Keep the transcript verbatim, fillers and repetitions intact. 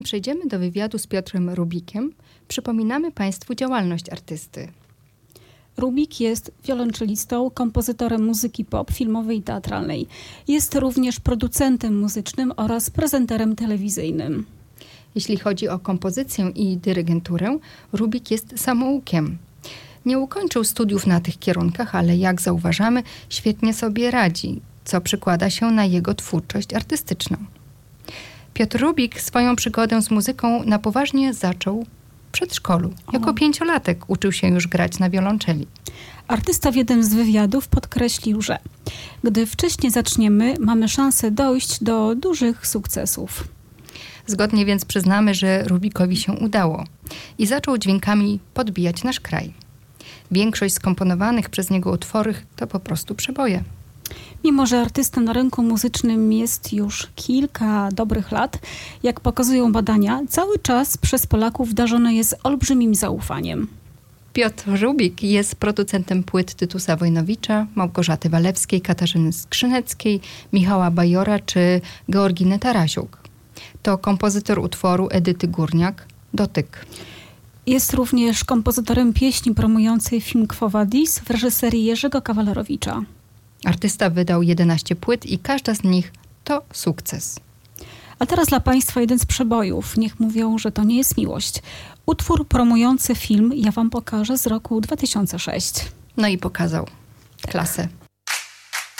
Przejdziemy do wywiadu z Piotrem Rubikiem. Przypominamy Państwu działalność artysty. Rubik jest wiolonczelistą, kompozytorem muzyki pop, filmowej i teatralnej. Jest również producentem muzycznym oraz prezenterem telewizyjnym. Jeśli chodzi o kompozycję i dyrygenturę, Rubik jest samoukiem. Nie ukończył studiów na tych kierunkach, ale jak zauważamy, świetnie sobie radzi, co przekłada się na jego twórczość artystyczną. Piotr Rubik swoją przygodę z muzyką na poważnie zaczął w przedszkolu. Jako pięciolatek uczył się już grać na wiolonczeli. Artysta w jednym z wywiadów podkreślił, że gdy wcześniej zaczniemy, mamy szansę dojść do dużych sukcesów. Zgodnie więc przyznamy, że Rubikowi się udało i zaczął dźwiękami podbijać nasz kraj. Większość skomponowanych przez niego utworów to po prostu przeboje. Mimo że artysta na rynku muzycznym jest już kilka dobrych lat, jak pokazują badania, cały czas przez Polaków darzony jest olbrzymim zaufaniem. Piotr Rubik jest producentem płyt Tytusa Wojnowicza, Małgorzaty Walewskiej, Katarzyny Skrzyneckiej, Michała Bajora czy Georginy Tarasiuk. To kompozytor utworu Edyty Górniak „Dotyk”. Jest również kompozytorem pieśni promującej film Quo Vadis w reżyserii Jerzego Kawalerowicza. Artysta wydał jedenaście płyt i każda z nich to sukces. A teraz dla Państwa jeden z przebojów. Niech mówią, że to nie jest miłość. Utwór promujący film Ja Wam pokażę z roku dwa tysiące szóstego. No i pokazał klasę.